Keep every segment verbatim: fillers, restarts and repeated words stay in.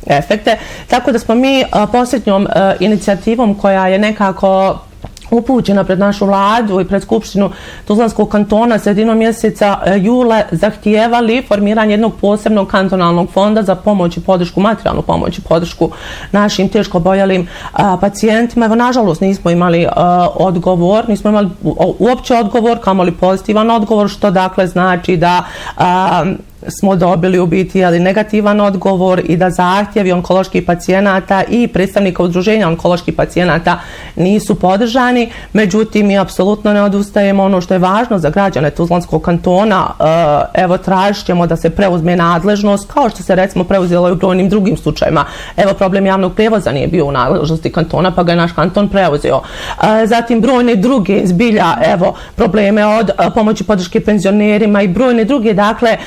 efekte. Tako da smo mi posljednjom inicijativom koja je nekako upućena pred našu vladu i pred Skupštinu Tuzlanskog kantona sredinom mjeseca jula zahtijevali formiranje jednog posebnog kantonalnog fonda za pomoć i podršku, materijalnu pomoć i podršku našim teško oboljelim pacijentima. Evo, nažalost, nismo imali a, odgovor, nismo imali uopće odgovor, kamoli pozitivan odgovor, što dakle znači da a, smo dobili u biti ali negativan odgovor i da zahtjevi onkoloških pacijenata i predstavnika udruženja onkoloških pacijenata nisu podržani. Međutim, mi apsolutno ne odustajemo. Ono što je važno za građane Tuzlanskog kantona, evo, tražit ćemo da se preuzme nadležnost, kao što se recimo preuzelo i u brojnim drugim slučajima. Evo, problem javnog prijevoza nije bio u nadležnosti kantona, pa ga je naš kanton preuzeo. Zatim, brojne druge zbilja, evo, probleme od pomoći podrške penzionerima i brojne druge, dakle,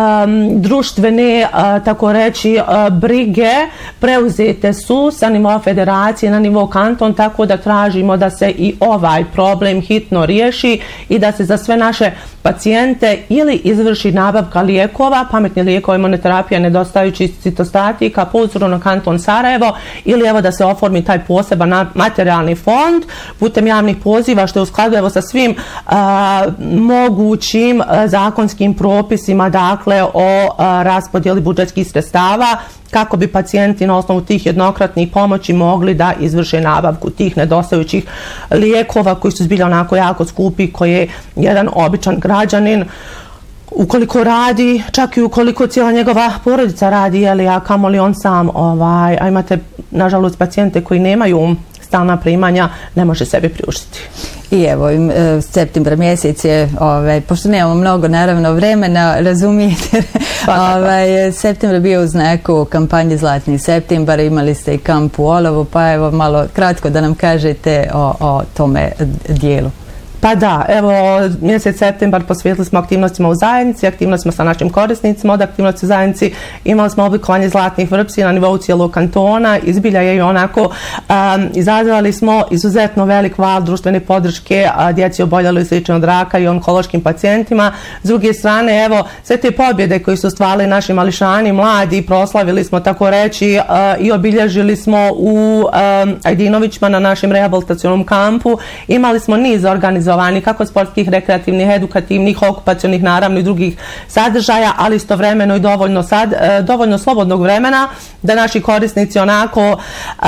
društvene, tako reći, brige preuzete su sa nivoa federacije na nivo kanton, tako da tražimo da se i ovaj problem hitno riješi i da se za sve naše pacijente ili izvrši nabavka lijekova, pametni lijekovi, imunoterapija, nedostajući citostatika po uzoru na kanton Sarajevo, ili evo da se oformi taj poseban materijalni fond putem javnih poziva, što je u skladu evo sa svim a, mogućim a, zakonskim propisima, dakle o a, raspodjeli budžetskih sredstava, kako bi pacijenti na osnovu tih jednokratnih pomoći mogli da izvrše nabavku tih nedostajućih lijekova koji su zbilja onako jako skupi, koje jedan običan građanin, ukoliko radi, čak i ukoliko cijela njegova porodica radi, jeli, a kamoli on sam, ovaj, a imate nažalost pacijente koji nemaju stalna primanja, ne može sebi priuštiti. I evo, septembar mjesec je, ovaj, pošto nemamo mnogo naravno vremena, razumijete, ovaj, septembar bio u znaku kampanje Zlatni septembar, imali ste i kamp u Olovu, pa evo malo kratko da nam kažete o, o tome dijelu. Pa da, evo, mjesec septembar posvetili smo aktivnostima u zajednici, aktivnostima sa našim korisnicima. Od aktivnosti u zajednici imali smo oblikovanje zlatnih vrpci na nivou cijelog kantona. Izbilja je i onako, um, izazvali smo izuzetno velik val društvene podrške a, djeci oboljeli slično od raka i onkološkim pacijentima. S druge strane, evo, sve te pobjede koje su stvarali naši mališani, mladi, proslavili smo, tako reći, a, i obilježili smo u um, Ajdinovićima na našem rehabilitacionom kampu. Imali smo niz organizacija kako sportskih, rekreativnih, edukativnih, okupacionih, naravno i drugih sadržaja, ali istovremeno i dovoljno, sad, dovoljno slobodnog vremena da naši korisnici onako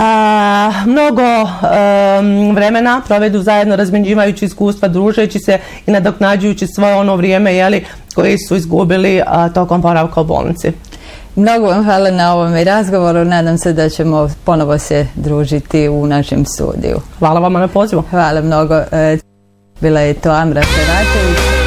a, mnogo a, vremena provedu zajedno razmjenjivajući iskustva, družeći se i nadoknađujući svoje ono vrijeme, jeli, koje su izgubili a, tokom boravka u bolnici. Mnogo vam hvala na ovom razgovoru. Nadam se da ćemo ponovo se družiti u našem studiju. Hvala vam na pozivu. Hvala mnogo. Bila je to Amra Feratović.